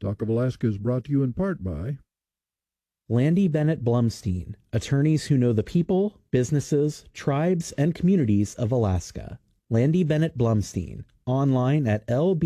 Talk of Alaska is brought to you in part by Landy Bennett Blumstein, attorneys who know the people, businesses, tribes, and communities of Alaska. Landy Bennett Blumstein, online at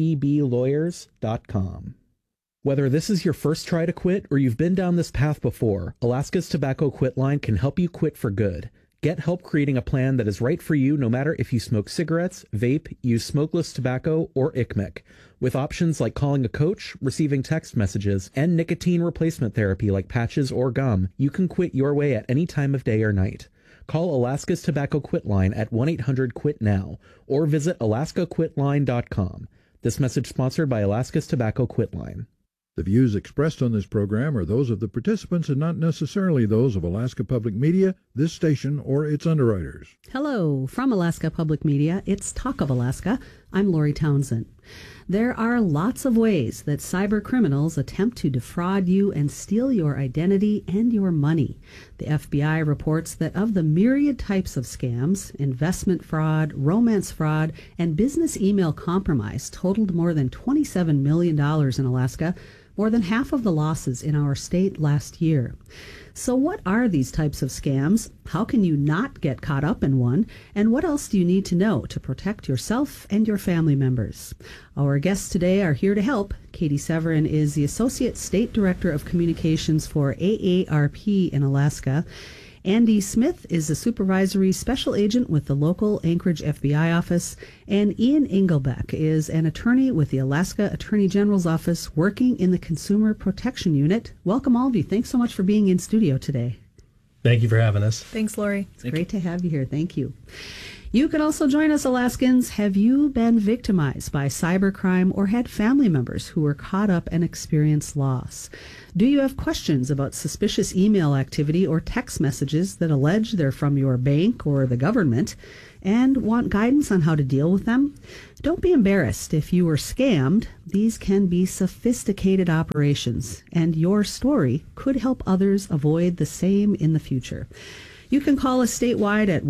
lbblawyers.com. Whether this is your first try to quit or you've been down this path before, Alaska's Tobacco Quit Line can help you quit for good. Get help creating a plan that is right for you no matter if you smoke cigarettes, vape, use smokeless tobacco, or ICMIC. With options like calling a coach, receiving text messages, and nicotine replacement therapy like patches or gum, you can quit your way at any time of day or night. Call Alaska's Tobacco Quit Line at 1-800-QUIT-NOW or visit alaskaquitline.com. This message sponsored by Alaska's Tobacco Quit Line. The views expressed on this program are those of the participants and not necessarily those of Alaska Public Media, this station, or its underwriters. Hello, from Alaska Public Media, it's Talk of Alaska. I'm Lori Townsend. There are lots of ways that cyber criminals attempt to defraud you and steal your identity and your money. The FBI reports that of the myriad types of scams, investment fraud, romance fraud, and business email compromise totaled more than $27 million in Alaska, more than half of the losses in our state last year. So what are these types of scams? How can you not get caught up in one? And what else do you need to know to protect yourself and your family members? Our guests today are here to help. Katie Severin is the Associate State Director of Communications for AARP in Alaska. Andy Smith is a supervisory special agent with the local Anchorage FBI office, and Ian Engelbeck is an attorney with the Alaska Attorney General's office working in the Consumer Protection Unit. Welcome all of you. Thanks so much for being in studio today. Thank you for having us. Thanks, Lori. It's great to have you here. Thank you. You can also join us, Alaskans. Have you been victimized by cybercrime or had family members who were caught up and experienced loss? Do you have questions about suspicious email activity or text messages that allege they're from your bank or the government and want guidance on how to deal with them? Don't be embarrassed if you were scammed. These can be sophisticated operations, and your story could help others avoid the same in the future. You can call us statewide at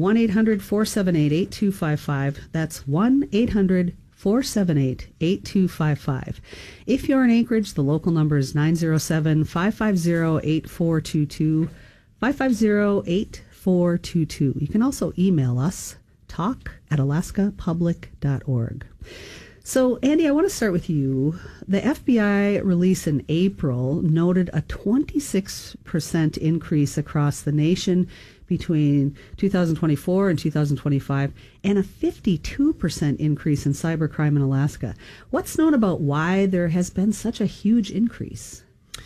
1-800-478-8255. That's 1-800-478-8255. If you're in Anchorage, the local number is 907-550-8422, 550-8422. You can also email us, talk@alaskapublic.org. So, Andy, I want to start with you. The FBI release in April noted a 26% increase across the nation between 2024 and 2025, and a 52% increase in cybercrime in Alaska. What's known about why there has been such a huge increase?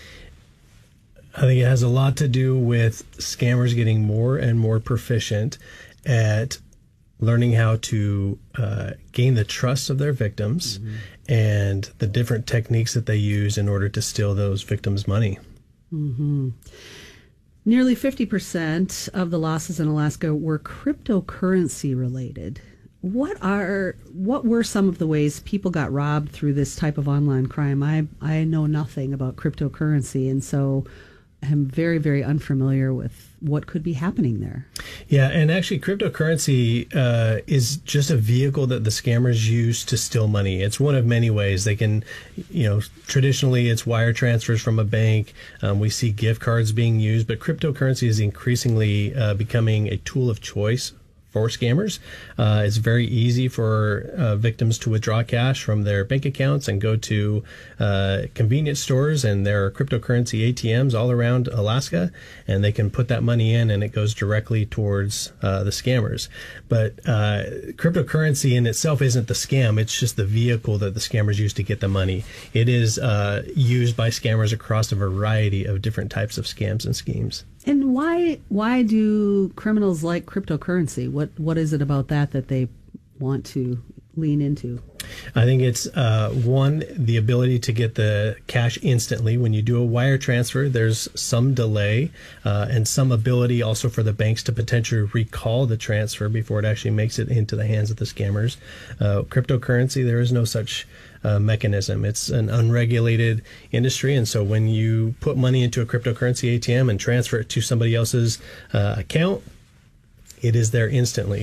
I think it has a lot to do with scammers getting more and more proficient at learning how to gain the trust of their victims and the different techniques that they use in order to steal those victims' money. Mm-hmm. Nearly 50% of the losses in Alaska were cryptocurrency related. What were some of the ways people got robbed through this type of online crime? I know nothing about cryptocurrency, and so I'm very, very unfamiliar with what could be happening there. Yeah, and actually cryptocurrency is just a vehicle that the scammers use to steal money. It's one of many ways they can, traditionally it's wire transfers from a bank. We see gift cards being used, but cryptocurrency is increasingly becoming a tool of choice for scammers. It's very easy for victims to withdraw cash from their bank accounts and go to convenience stores, and there are cryptocurrency ATMs all around Alaska, and they can put that money in and it goes directly towards the scammers. But cryptocurrency in itself isn't the scam, it's just the vehicle that the scammers use to get the money. It is used by scammers across a variety of different types of scams and schemes. And why do criminals like cryptocurrency? What is it about that they want to lean into? I think it's one, the ability to get the cash instantly. When you do a wire transfer, there's some delay and some ability also for the banks to potentially recall the transfer before it actually makes it into the hands of the scammers. Cryptocurrency, there is no such mechanism. It's an unregulated industry, and so when you put money into a cryptocurrency ATM and transfer it to somebody else's account, it is there instantly.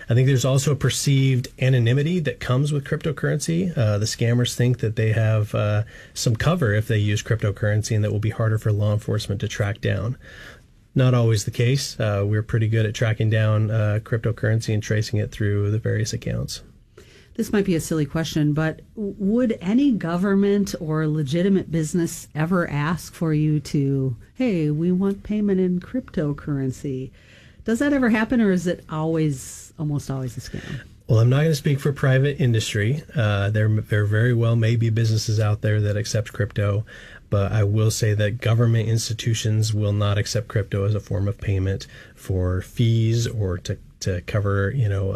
I think there's also a perceived anonymity that comes with cryptocurrency. The scammers think that they have some cover if they use cryptocurrency and that will be harder for law enforcement to track down. Not always the case. We're pretty good at tracking down cryptocurrency and tracing it through the various accounts. This might be a silly question, but would any government or legitimate business ever ask for you to, hey, we want payment in cryptocurrency? Does that ever happen, or is it almost always a scam? Well, I'm not going to speak for private industry. There very well may be businesses out there that accept crypto, but I will say that government institutions will not accept crypto as a form of payment for fees or to cover,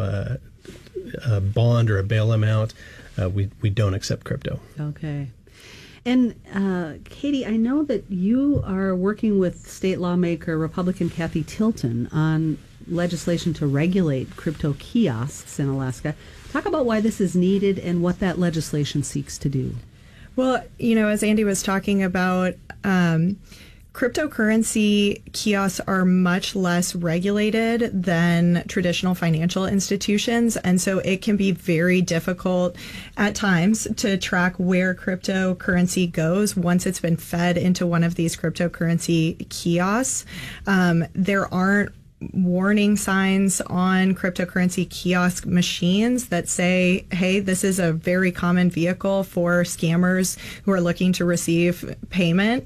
a bond or a bail amount. We don't accept crypto. Okay. And Katie, I know that you are working with state lawmaker Republican Kathy Tilton on legislation to regulate crypto kiosks in Alaska. Talk about why this is needed and what that legislation seeks to do. Well, as Andy was talking about, cryptocurrency kiosks are much less regulated than traditional financial institutions, and so it can be very difficult at times to track where cryptocurrency goes once it's been fed into one of these cryptocurrency kiosks. There aren't warning signs on cryptocurrency kiosk machines that say, hey, this is a very common vehicle for scammers who are looking to receive payment.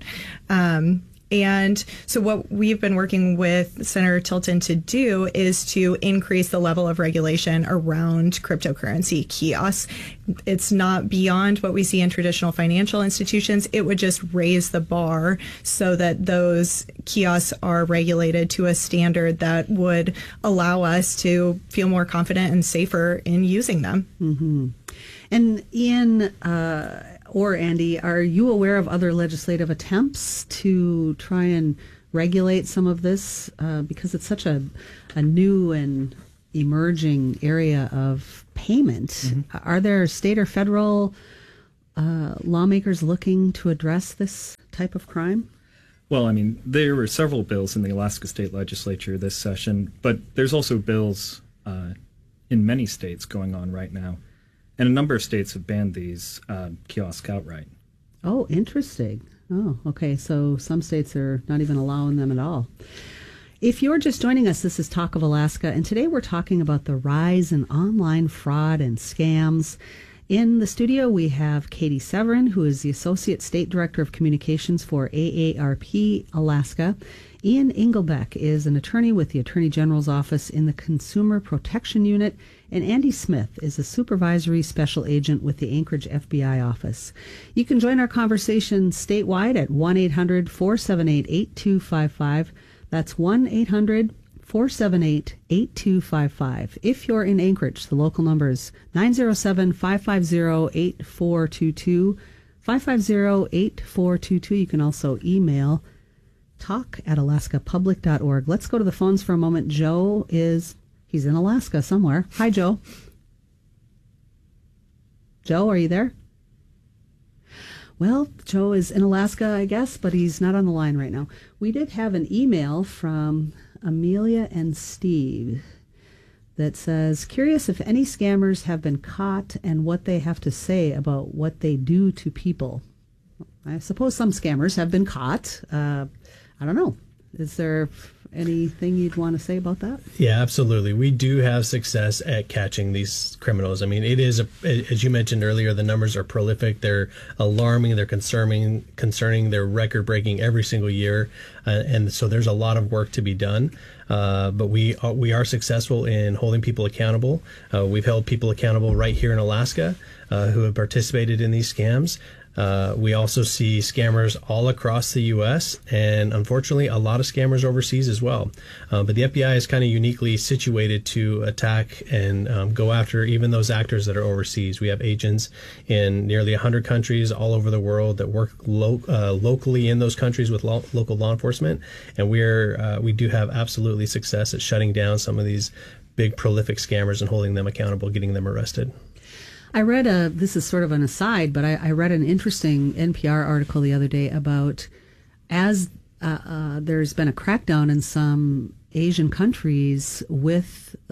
And so what we've been working with Senator Tilton to do is to increase the level of regulation around cryptocurrency kiosks. It's not beyond what we see in traditional financial institutions. It would just raise the bar so that those kiosks are regulated to a standard that would allow us to feel more confident and safer in using them. Mm-hmm. And Ian, or Andy, are you aware of other legislative attempts to try and regulate some of this? Because it's such a new and emerging area of payment. Mm-hmm. Are there state or federal lawmakers looking to address this type of crime? Well, there were several bills in the Alaska State Legislature this session, but there's also bills in many states going on right now. And a number of states have banned these kiosks outright. Oh, interesting. Oh, okay. So some states are not even allowing them at all. If you're just joining us, this is Talk of Alaska, and today we're talking about the rise in online fraud and scams. In the studio, we have Katie Severin, who is the Associate State Director of Communications for AARP Alaska. Ian Engelbeck is an attorney with the Attorney General's Office in the Consumer Protection Unit, and Andy Smith is a Supervisory Special Agent with the Anchorage FBI Office. You can join our conversation statewide at 1-800-478-8255. That's 1-800-478-8255. If you're in Anchorage, the local number is 907-550-8422, 550-8422. You can also email talk@alaskapublic.org. Let's go to the phones for a moment. Joe he's in Alaska somewhere. Hi, Joe. Joe, are you there? Well, Joe is in Alaska, I guess, but he's not on the line right now. We did have an email from Amelia and Steve that says, curious if any scammers have been caught and what they have to say about what they do to people. I suppose some scammers have been caught. I don't know. Is there anything you'd want to say about that? Yeah, absolutely. We do have success at catching these criminals. It is, as you mentioned earlier, the numbers are prolific. They're alarming. They're concerning. They're record-breaking every single year. And so there's a lot of work to be done. But we are successful in holding people accountable. We've held people accountable right here in Alaska who have participated in these scams. We also see scammers all across the U.S. and unfortunately a lot of scammers overseas as well. But the FBI is kind of uniquely situated to attack and go after even those actors that are overseas. We have agents in nearly 100 countries all over the world that work locally in those countries with local law enforcement. And we do have absolutely success at shutting down some of these big prolific scammers and holding them accountable, getting them arrested. I read this is sort of an aside, but I read an interesting NPR article the other day about as there's been a crackdown in some Asian countries with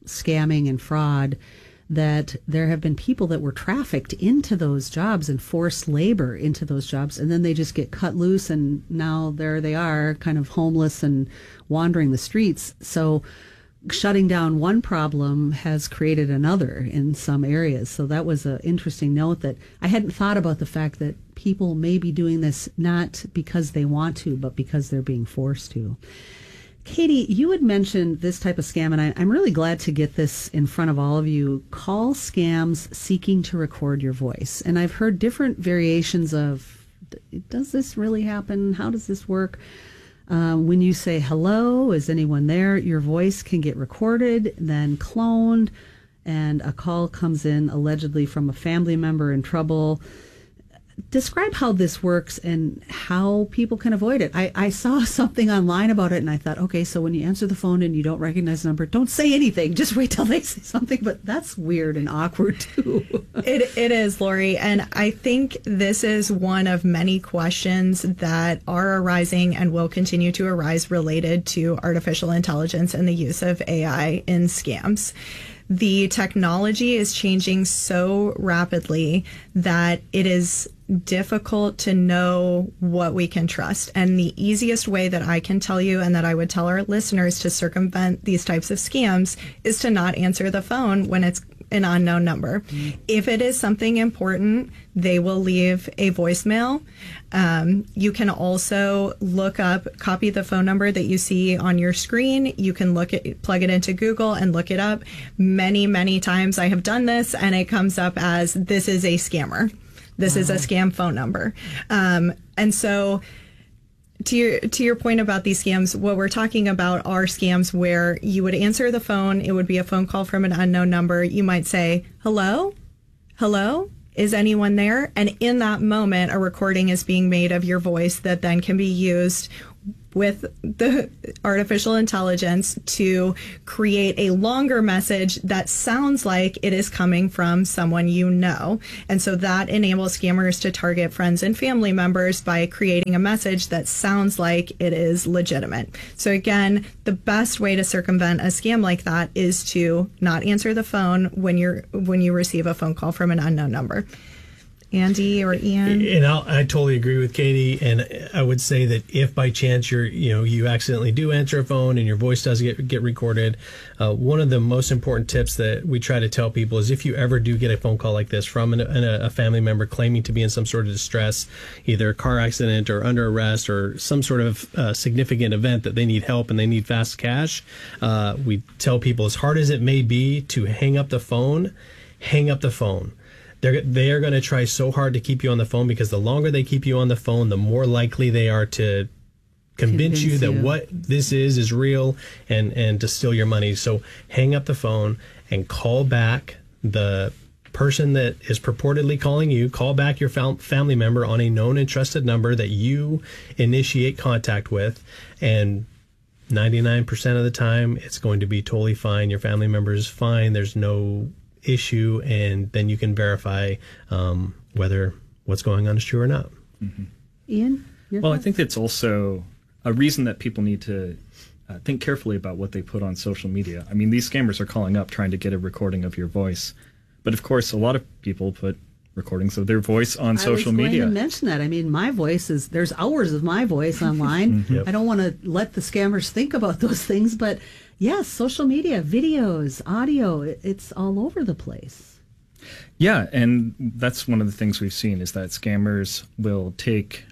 scamming and fraud, that there have been people that were trafficked into those jobs and forced labor into those jobs, and then they just get cut loose, and now there they are, kind of homeless and wandering the streets. So shutting down one problem has created another in some areas. So that was an interesting note that I hadn't thought about, the fact that people may be doing this not because they want to, but because they're being forced to. Katie, you had mentioned this type of scam, and I'm really glad to get this in front of all of you. Call scams seeking to record your voice. And I've heard different variations of, does this really happen? How does this work? When you say, hello, is anyone there? Your voice can get recorded, then cloned, and a call comes in allegedly from a family member in trouble. Describe how this works and how people can avoid it. I saw something online about it, and I thought, okay, so when you answer the phone and you don't recognize the number, don't say anything. Just wait till they say something. But that's weird and awkward, too. It is, Lori. And I think this is one of many questions that are arising and will continue to arise related to artificial intelligence and the use of AI in scams. The technology is changing so rapidly that it is difficult to know what we can trust. And the easiest way that I can tell you, and that I would tell our listeners, to circumvent these types of scams is to not answer the phone when it's an unknown number. Mm-hmm. If it is something important, they will leave a voicemail. You can also copy the phone number that you see on your screen. You can plug it into Google and look it up. Many, many times I have done this, and it comes up as, this is a scammer. This is a scam phone number. And so to your point about these scams, what we're talking about are scams where you would answer the phone. It would be a phone call from an unknown number. You might say, hello? Hello? Is anyone there? And in that moment, a recording is being made of your voice that then can be used with the artificial intelligence to create a longer message that sounds like it is coming from someone you know. And so that enables scammers to target friends and family members by creating a message that sounds like it is legitimate. So again, the best way to circumvent a scam like that is to not answer the phone when you receive a phone call from an unknown number. Andy or Ian? And I totally agree with Katie. And I would say that if by chance you accidentally do answer a phone and your voice does get recorded, one of the most important tips that we try to tell people is, if you ever do get a phone call like this from a family member claiming to be in some sort of distress, either a car accident or under arrest or some sort of significant event that they need help and they need fast cash, we tell people, as hard as it may be to hang up the phone, hang up the phone. They are going to try so hard to keep you on the phone, because the longer they keep you on the phone, the more likely they are to convince you that what this is real and to steal your money. So hang up the phone and call back the person that is purportedly calling you. Call back your family member on a known and trusted number that you initiate contact with, and 99% of the time it's going to be totally fine. Your family member is fine. There's no issue, and then you can verify whether what's going on is true or not. Mm-hmm. Ian? Well, I think it's also a reason that people need to think carefully about what they put on social media. I mean, these scammers are calling up trying to get a recording of your voice. But of course, a lot of people put recordings of their voice on social media. I was going to mention that. I mean, my voice there's hours of my voice online. Yep. I don't want to let the scammers think about those things, but yes, social media, videos, audio, it's all over the place. Yeah, and that's one of the things we've seen, is that scammers will take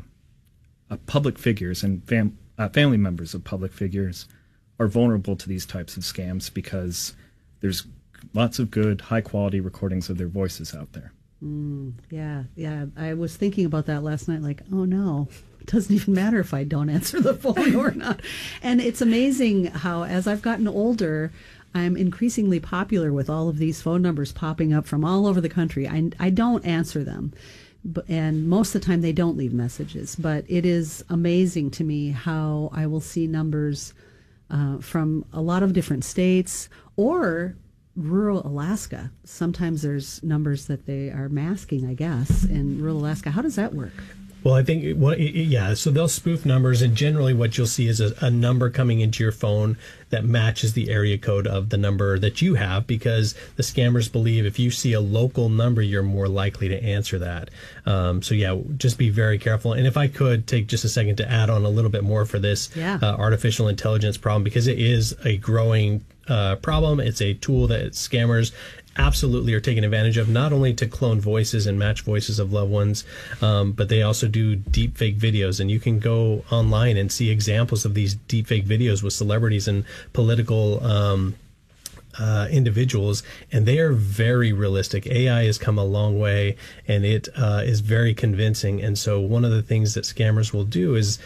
public figures, and family members of public figures are vulnerable to these types of scams because there's lots of good, high-quality recordings of their voices out there. Yeah. I was thinking about that last night, like, oh no, it doesn't even matter if I don't answer the phone or not. And it's amazing how, as I've gotten older, I'm increasingly popular with all of these phone numbers popping up from all over the country. I don't answer them, and most of the time they don't leave messages. But it is amazing to me how I will see numbers from a lot of different states or rural Alaska. Sometimes there's numbers that they are masking, I guess, in rural Alaska. How does that work? Well, I think, so they'll spoof numbers, and generally what you'll see is a number coming into your phone that matches the area code of the number that you have, because the scammers believe if you see a local number, you're more likely to answer that. Just be very careful. And if I could take just a second to add on a little bit more for this artificial intelligence problem, because it is a growing problem. It's a tool that scammers absolutely are taking advantage of, not only to clone voices and match voices of loved ones, but they also do deep fake videos. And you can go online and see examples of these deep fake videos with celebrities and political individuals, and they are very realistic. AI has come a long way, and it is very convincing. And so one of the things that scammers will do is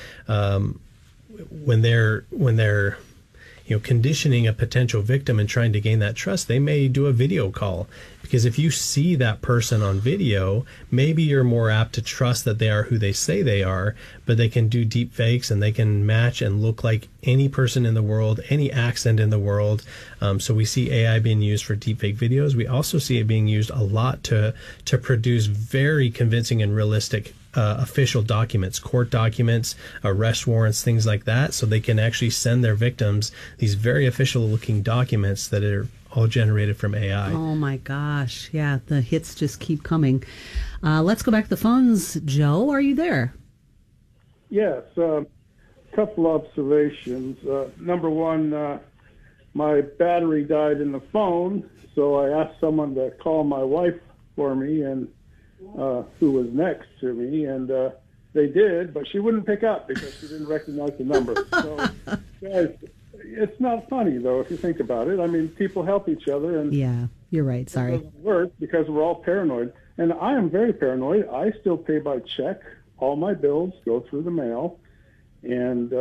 when they're conditioning a potential victim and trying to gain that trust, they may do a video call, because if you see that person on video, maybe you're more apt to trust that they are who they say they are. But they can do deep fakes, and they can match and look like any person in the world, any accent in the world. So we see AI being used for deep fake videos. We also see it being used a lot to produce very convincing and realistic official documents, court documents, arrest warrants, things like that, so they can actually send their victims these very official looking documents that are all generated from AI. Oh my gosh. Yeah, the hits just keep coming. Let's go back to the phones. Joe, are you there? Yes. Couple observations. Number one, my battery died in the phone, so I asked someone to call my wife for me, and who was next to me, and they did, but she wouldn't pick up because she didn't recognize the number. So, guys, it's not funny, though, if you think about it. I mean, people help each other, and yeah, you're right. Sorry. It doesn't work because we're all paranoid, and I am very paranoid. I still pay by check. All my bills go through the mail, and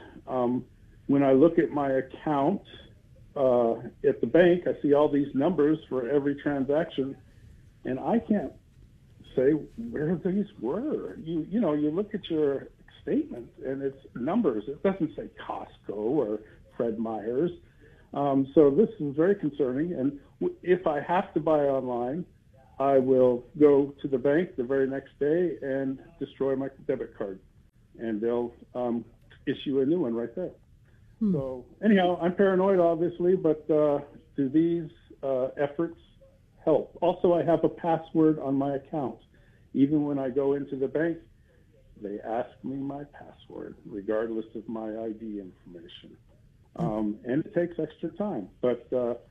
when I look at my account at the bank, I see all these numbers for every transaction, and I can't say where these were. You look at your statement and it's numbers. It doesn't say Costco or Fred Meyer's. So this is very concerning. And if I have to buy online, I will go to the bank the very next day and destroy my debit card, and they'll issue a new one right there. So anyhow, I'm paranoid, obviously, but do these efforts help? Also, I have a password on my account. Even when I go into the bank, they ask me my password, regardless of my ID information. And it takes extra time. But,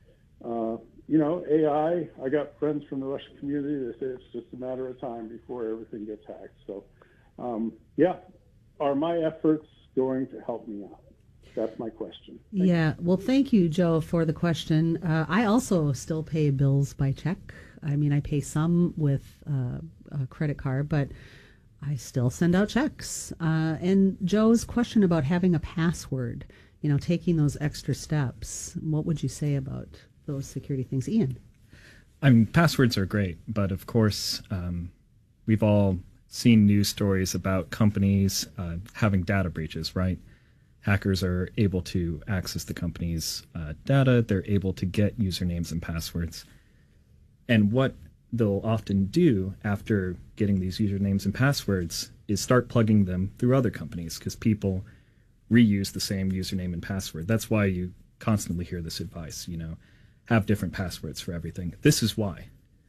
AI, I got friends from the Russian community that say it's just a matter of time before everything gets hacked. So, are my efforts going to help me out? That's my question. Well, thank you, Joe, for the question. I also still pay bills by check. I mean, I pay some with a credit card, but I still send out checks. And Joe's question about having a password, taking those extra steps, what would you say about those security things? Ian? I mean, passwords are great, but of course, we've all seen news stories about companies having data breaches, right? Hackers are able to access the company's data. They're able to get usernames and passwords. And what they'll often do after getting these usernames and passwords is start plugging them through other companies, because people reuse the same username and password. That's why you constantly hear this advice, have different passwords for everything. This is why.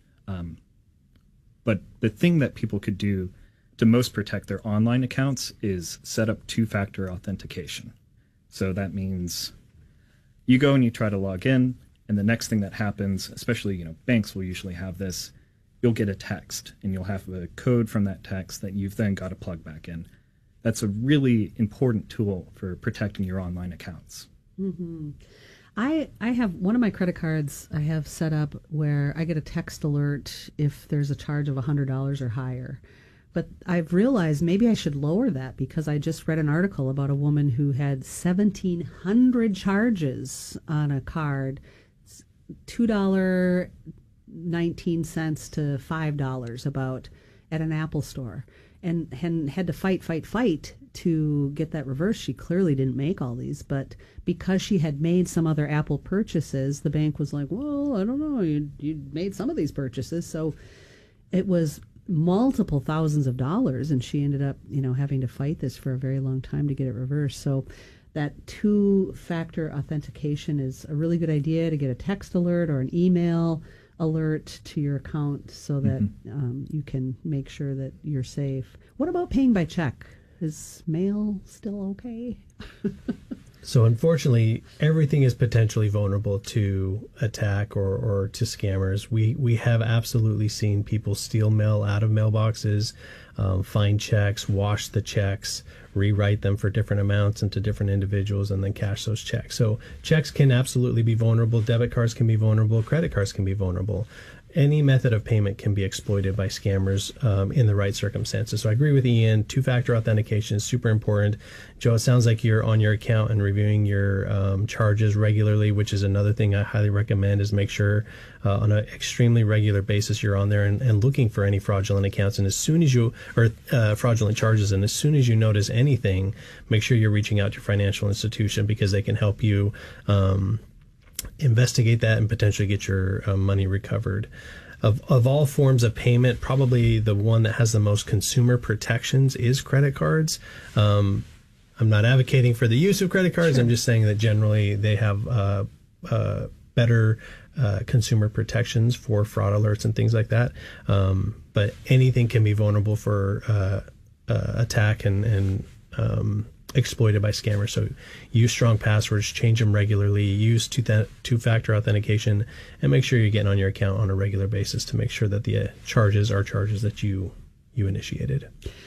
But the thing that people could do to most protect their online accounts is set up two-factor authentication. So that means you go and you try to log in, and the next thing that happens, especially, banks will usually have this, you'll get a text, and you'll have a code from that text that you've then got to plug back in. That's a really important tool for protecting your online accounts. Mm-hmm. I have one of my credit cards I have set up where I get a text alert if there's a charge of $100 or higher. But I've realized maybe I should lower that, because I just read an article about a woman who had 1,700 charges on a card, $2.19 to $5 about at an Apple store, and had to fight to get that reversed. She clearly didn't make all these, but because she had made some other Apple purchases, the bank was like, well, I don't know, you made some of these purchases. So it was multiple thousands of dollars, and she ended up, having to fight this for a very long time to get it reversed. So that two-factor authentication is a really good idea, to get a text alert or an email alert to your account so that you can make sure that you're safe. What about paying by check? Is mail still okay? So unfortunately, everything is potentially vulnerable to attack or to scammers. We have absolutely seen people steal mail out of mailboxes, find checks, wash the checks, rewrite them for different amounts and to different individuals, and then cash those checks. So checks can absolutely be vulnerable. Debit cards can be vulnerable. Credit cards can be vulnerable. Any method of payment can be exploited by scammers in the right circumstances. So I agree with Ian. Two-factor authentication is super important. Joe, it sounds like you're on your account and reviewing your charges regularly, which is another thing I highly recommend, is make sure on an extremely regular basis you're on there and looking for any fraudulent accounts. And as soon as fraudulent charges, and as soon as you notice anything, make sure you're reaching out to your financial institution, because they can help you investigate that and potentially get your money recovered. Of all forms of payment, probably the one that has the most consumer protections is credit cards. I'm not advocating for the use of credit cards. Sure. I'm just saying that generally they have better consumer protections for fraud alerts and things like that. But anything can be vulnerable for attack and exploited by scammers. So use strong passwords, change them regularly, use two-factor authentication, and make sure you're getting on your account on a regular basis to make sure that the charges are charges that you initiated.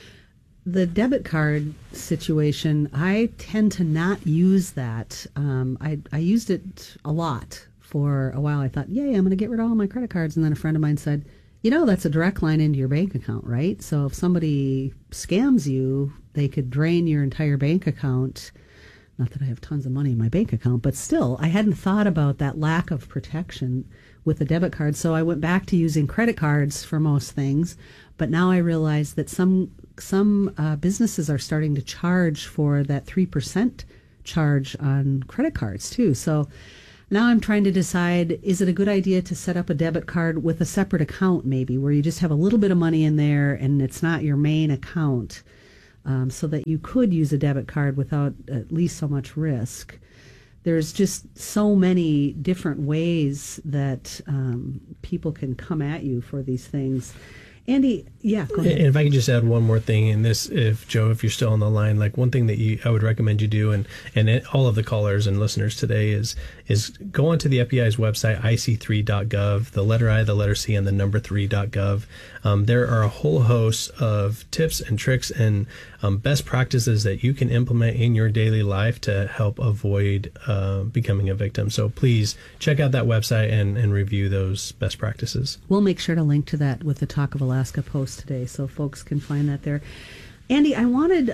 The debit card situation, I tend to not use that. I used it a lot for a while. I thought, yay, I'm going to get rid of all my credit cards. And then a friend of mine said, that's a direct line into your bank account, right? So if somebody scams you, they could drain your entire bank account. Not that I have tons of money in my bank account, but still, I hadn't thought about that lack of protection with the debit card. So I went back to using credit cards for most things. But now I realize that some businesses are starting to charge for that 3% charge on credit cards too. So now I'm trying to decide, is it a good idea to set up a debit card with a separate account, maybe, where you just have a little bit of money in there and it's not your main account, so that you could use a debit card without at least so much risk. There's just so many different ways that people can come at you for these things. Andy, yeah, go ahead. And if I could just add one more thing in this, Joe, if you're still on the line, like one thing that I would recommend you do, and all of the callers and listeners today is go onto the FBI's website, ic3.gov, the letter I, the letter C, and the number 3.gov. There are a whole host of tips and tricks and best practices that you can implement in your daily life to help avoid becoming a victim. So please check out that website and review those best practices. We'll make sure to link to that with the Talk of Alaska post today, so folks can find that there. Andy, I wanted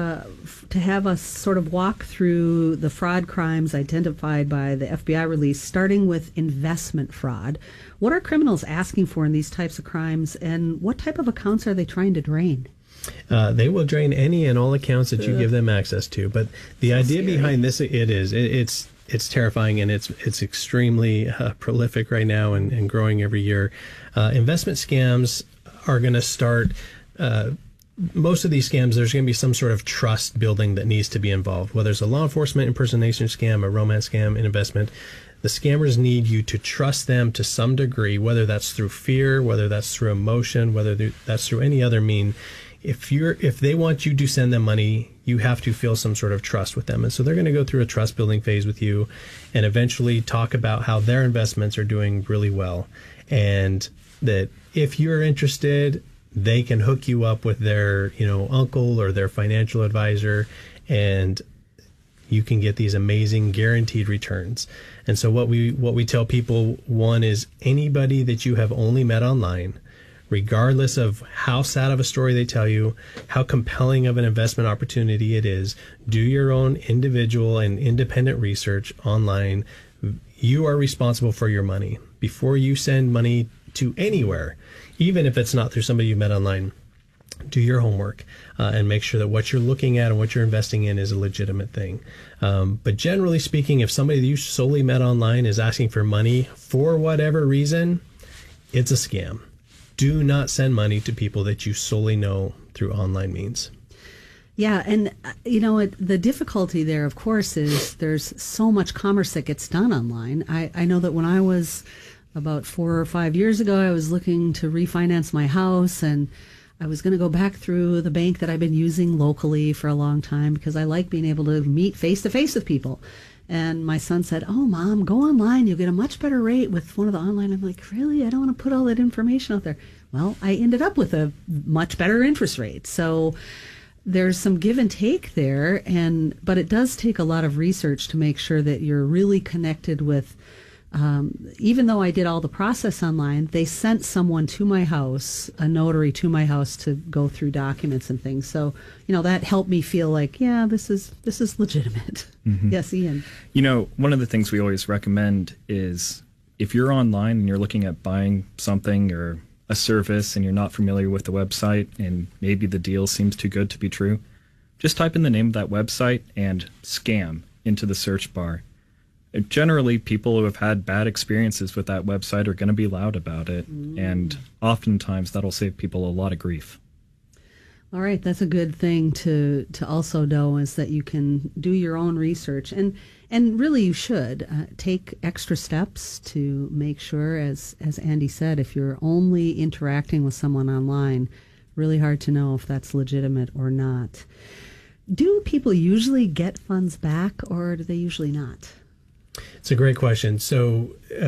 to have us sort of walk through the fraud crimes identified by the FBI release, starting with investment fraud. What are criminals asking for in these types of crimes, and what type of accounts are they trying to drain? They will drain any and all accounts that you give them access to. But the idea behind this, it's terrifying, and it's extremely prolific right now and growing every year. Investment scams are going to start. Most of these scams, there's going to be some sort of trust building that needs to be involved. Whether it's a law enforcement impersonation scam, a romance scam, an investment, the scammers need you to trust them to some degree, whether that's through fear, whether that's through emotion, whether that's through any other mean. If they want you to send them money, you have to feel some sort of trust with them. And so they're going to go through a trust building phase with you and eventually talk about how their investments are doing really well. And that if you're interested, they can hook you up with their, uncle or their financial advisor, and you can get these amazing guaranteed returns. And so what we tell people, one is anybody that you have only met online, regardless of how sad of a story they tell you, how compelling of an investment opportunity it is, do your own individual and independent research online. You are responsible for your money. Before you send money to anywhere, even if it's not through somebody you met online, do your homework and make sure that what you're looking at and what you're investing in is a legitimate thing. But generally speaking, if somebody that you solely met online is asking for money for whatever reason, it's a scam. do not send money to people that you solely know through online means. Yeah, and the difficulty there, of course, is there's so much commerce that gets done online. I know that when I was about 4 or 5 years ago, I was looking to refinance my house, and I was going to go back through the bank that I've been using locally for a long time because I like being able to meet face-to-face with people. And my son said, "Oh, Mom, go online. You'll get a much better rate with one of the online." I'm like, "Really? I don't want to put all that information out there." Well, I ended up with a much better interest rate. So there's some give and take there, but it does take a lot of research to make sure that you're really connected with. Even though I did all the process online, they sent someone to my house, a notary to my house, to go through documents and things. So, that helped me feel like, yeah, this is legitimate. Mm-hmm. Yes, Ian. One of the things we always recommend is if you're online and you're looking at buying something or a service and you're not familiar with the website and maybe the deal seems too good to be true, just type in the name of that website and scam into the search bar. Generally, people who have had bad experiences with that website are going to be loud about it, and oftentimes that'll save people a lot of grief. All right, that's a good thing to also know, is that you can do your own research, and really you should take extra steps to make sure, as Andy said, if you're only interacting with someone online, really hard to know if that's legitimate or not. Do people usually get funds back, or do they usually not? It's a great question. So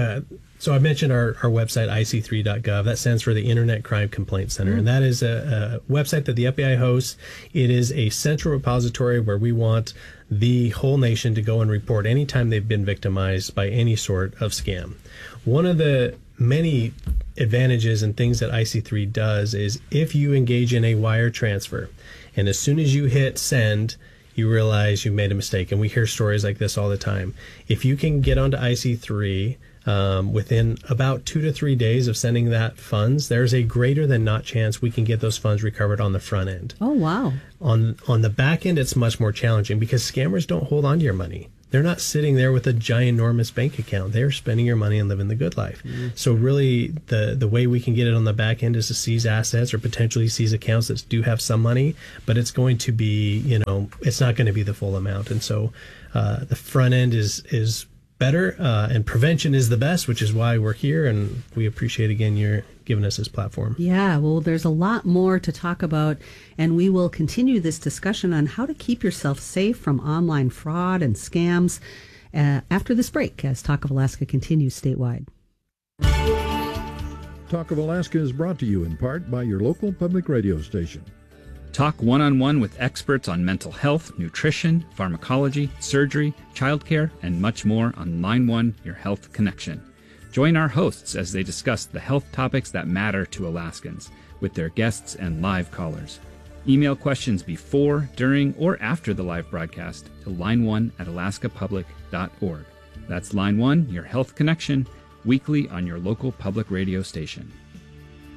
I mentioned our website, ic3.gov. That stands for the Internet Crime Complaint Center. And that is a website that the FBI hosts. It is a central repository where we want the whole nation to go and report anytime they've been victimized by any sort of scam. One of the many advantages and things that IC3 does is if you engage in a wire transfer, and as soon as you hit send, you realize you made a mistake. And we hear stories like this all the time. If you can get onto IC3 within about 2 to 3 days of sending that funds, there's a greater than not chance we can get those funds recovered on the front end. Oh, wow. On the back end, it's much more challenging because scammers don't hold on to your money. They're not sitting there with a giant, enormous bank account. They're spending your money and living the good life. Mm-hmm. So really, the way we can get it on the back end is to seize assets or potentially seize accounts that do have some money, but it's going to be, it's not going to be the full amount. And so the front end is better, and prevention is the best, which is why we're here, and we appreciate, again, your giving us this platform. Yeah, well, there's a lot more to talk about, and we will continue this discussion on how to keep yourself safe from online fraud and scams after this break, as Talk of Alaska continues statewide. Talk of Alaska is brought to you in part by your local public radio station. Talk one-on-one with experts on mental health, nutrition, pharmacology, surgery, childcare, and much more on Line 1, Your Health Connection. Join our hosts as they discuss the health topics that matter to Alaskans with their guests and live callers. Email questions before, during, or after the live broadcast to line1@alaskapublic.org. That's Line 1, Your Health Connection, weekly on your local public radio station.